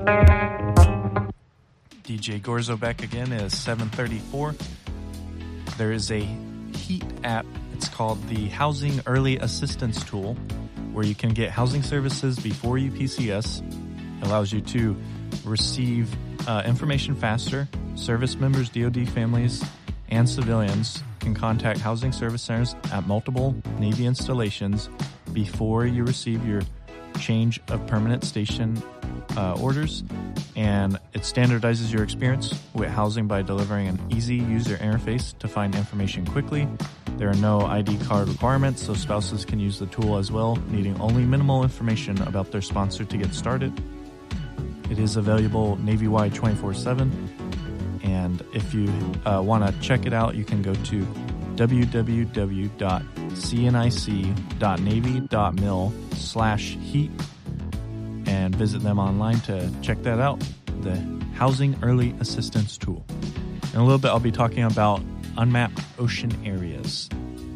DJ Gorzo back again at 7:34. There is a HEAT app. It's called the Housing Early Assistance Tool, where you can get housing services before you PCS. It allows you to receive information faster. Service members, DoD families, and civilians can contact housing service centers at multiple Navy installations before you receive your change of permanent station orders, and it standardizes your experience with housing by delivering an easy user interface to find information quickly. There are no ID card requirements, so spouses can use the tool as well, needing only minimal information about their sponsor to get started. It is available Navy-wide 24/7, and if you want to check it out, you can go to www.cnic.navy.mil/heat and visit them online to check that out, the Housing Early Assistance Tool. In a little bit, I'll be talking about unmapped ocean areas.